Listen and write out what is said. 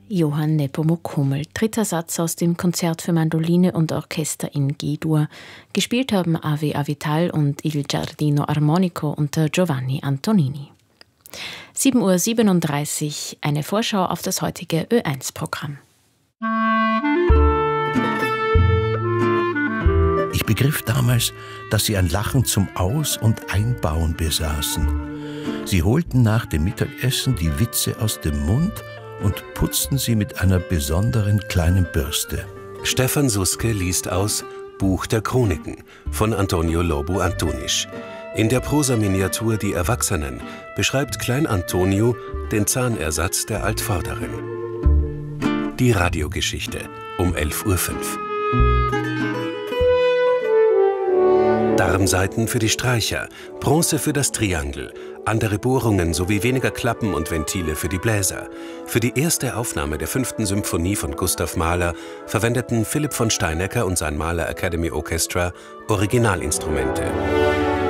Johann Nepomuk Hummel, dritter Satz aus dem Konzert für Mandoline und Orchester in G-Dur. Gespielt haben Ave Avital und Il Giardino Armonico unter Giovanni Antonini. 7:37 Uhr, eine Vorschau auf das heutige Ö1-Programm. Ich begriff damals, dass sie ein Lachen zum Aus- und Einbauen besaßen. Sie holten nach dem Mittagessen die Witze aus dem Mund und putzten sie mit einer besonderen kleinen Bürste. Stefan Suske liest aus Buch der Chroniken von Antonio Lobo Antunes. In der Prosa-Miniatur Die Erwachsenen beschreibt Klein Antonio den Zahnersatz der Altvorderen. Die Radiogeschichte um 11:05 Uhr. Darmsaiten für die Streicher, Bronze für das Triangel, andere Bohrungen sowie weniger Klappen und Ventile für die Bläser. Für die erste Aufnahme der 5. Symphonie von Gustav Mahler verwendeten Philipp von Steinecker und sein Mahler Academy Orchestra Originalinstrumente.